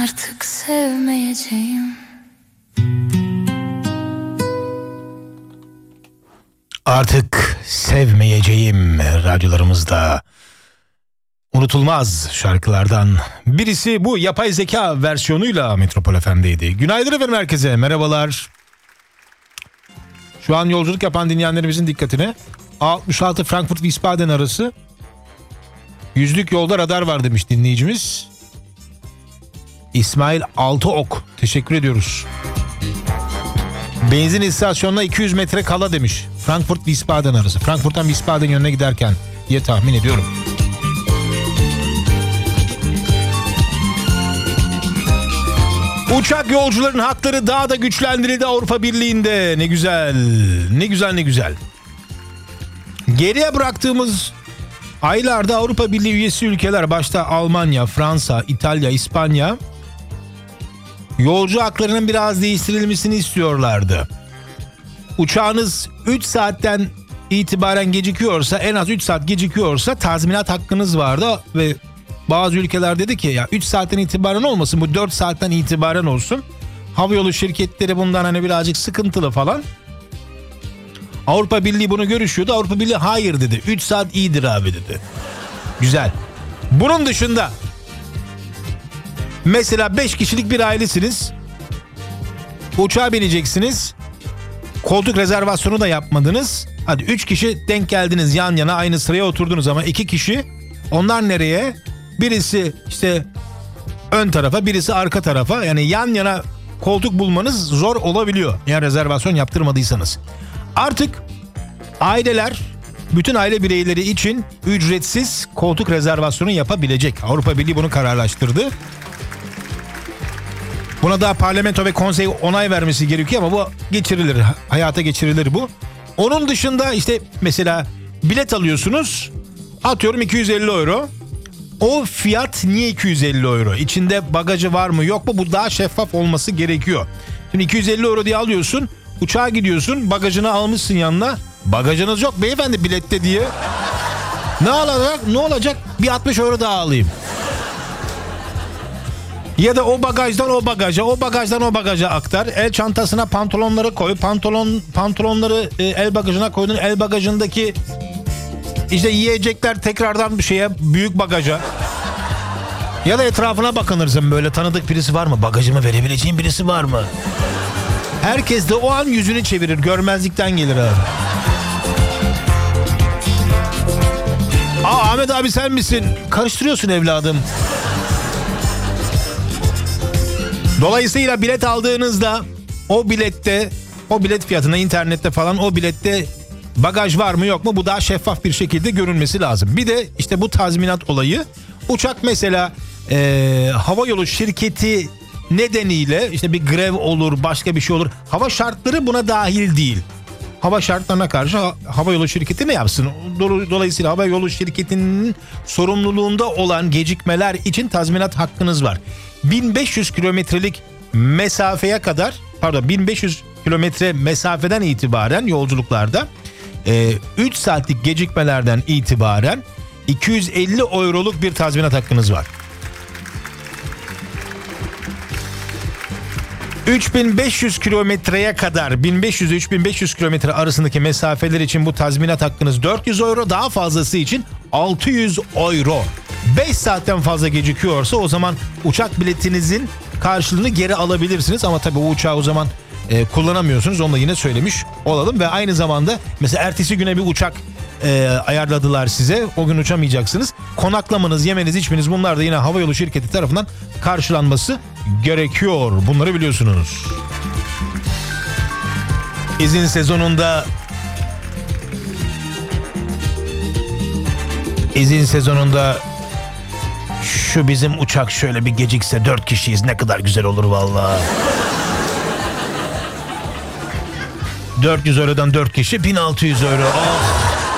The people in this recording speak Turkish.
Artık sevmeyeceğim. Artık sevmeyeceğim radyolarımızda unutulmaz şarkılardan birisi bu yapay zeka versiyonuyla Metropol FM'deydi. Günaydın efendim herkese, merhabalar. Şu an yolculuk yapan dinleyenlerimizin dikkatine A66 Frankfurt-Wiesbaden arası 100'lük yolda radar var demiş dinleyicimiz. İsmail Altıok, teşekkür ediyoruz. Benzin istasyonuna 200 metre kala demiş. Frankfurt-Wiesbaden arası. Frankfurt'tan Wiesbaden yönüne giderken diye tahmin ediyorum. Uçak yolcuların hakları daha da güçlendirildi Avrupa Birliği'nde. Ne güzel, ne güzel, ne güzel. Geriye bıraktığımız aylarda Avrupa Birliği üyesi ülkeler, başta Almanya, Fransa, İtalya, İspanya, yolcu haklarının biraz değiştirilmesini istiyorlardı. Uçağınız 3 saatten itibaren gecikiyorsa, en az 3 saat gecikiyorsa tazminat hakkınız vardı ve bazı ülkeler dedi ki ya 3 saatten itibaren olmasın, bu 4 saatten itibaren olsun. Havayolu şirketleri bundan hani birazcık sıkıntılı falan. Avrupa Birliği bunu görüşüyordu. Avrupa Birliği hayır dedi. 3 saat iyidir abi dedi. Güzel. Bunun dışında mesela 5 kişilik bir ailesiniz. Uçağa bineceksiniz. Koltuk rezervasyonu da yapmadınız. Hadi 3 kişi denk geldiniz, yan yana aynı sıraya oturdunuz ama 2 kişi, onlar nereye? Birisi işte ön tarafa, birisi arka tarafa. Yani yan yana koltuk bulmanız zor olabiliyor eğer rezervasyon yaptırmadıysanız. Artık aileler, bütün aile bireyleri için ücretsiz koltuk rezervasyonu yapabilecek. Avrupa Birliği bunu kararlaştırdı. Buna daha parlamento ve konsey onay vermesi gerekiyor ama bu geçirilir, hayata geçirilir bu. Onun dışında işte mesela bilet alıyorsunuz, atıyorum 250 euro. O fiyat niye 250 euro? İçinde bagajı var mı yok mu? Bu daha şeffaf olması gerekiyor. Şimdi 250 euro diye alıyorsun, uçağa gidiyorsun, bagajını almışsın yanına. Bagajınız yok beyefendi bilette diye. Ne olacak? Ne olacak? Bir 60 euro daha alayım. Ya da o bagajdan o bagaja, o bagajdan o bagaja aktar. El çantasına pantolonları koy. Pantolonları el bagajına koydun. El bagajındaki işte yiyecekler tekrardan bir şeye, büyük bagaja. Ya da etrafına bakınırsın, böyle tanıdık birisi var mı? Bagajımı verebileceğim birisi var mı? Herkes de o an yüzünü çevirir. Görmezlikten gelir abi. Aa, Ahmet abi sen misin? Karıştırıyorsun evladım. Dolayısıyla bilet aldığınızda o bilet fiyatına, internette falan o bilette bagaj var mı yok mu, bu daha şeffaf bir şekilde görünmesi lazım. Bir de işte bu tazminat olayı, uçak mesela havayolu şirketi nedeniyle işte bir grev olur, başka bir şey olur. Hava şartları buna dahil değil. Hava şartlarına karşı havayolu şirketi ne yapsın? Dolayısıyla havayolu şirketinin sorumluluğunda olan gecikmeler için tazminat hakkınız var. 1500 kilometrelik mesafeye kadar, 1500 kilometre mesafeden itibaren yolculuklarda 3 saatlik gecikmelerden itibaren 250 euroluk bir tazminat hakkınız var. 3500 kilometreye kadar, 1500-3500 kilometre arasındaki mesafeler için bu tazminat hakkınız 400 euro, daha fazlası için 600 euro. 5 saatten fazla gecikiyorsa o zaman uçak biletinizin karşılığını geri alabilirsiniz ama tabii o uçağı o zaman kullanamıyorsunuz, onu da yine söylemiş olalım. Ve aynı zamanda mesela ertesi güne bir uçak ayarladılar size, o gün uçamayacaksınız. Konaklamanız, yemeniz, içmeniz, bunlar da yine havayolu şirketi tarafından karşılanması gerekiyor. Bunları biliyorsunuz. İzin sezonunda şu bizim uçak şöyle bir gecikse, 4 kişiyiz, ne kadar güzel olur vallahi. 400 eurodan 4 kişi 1600 euro. Oh.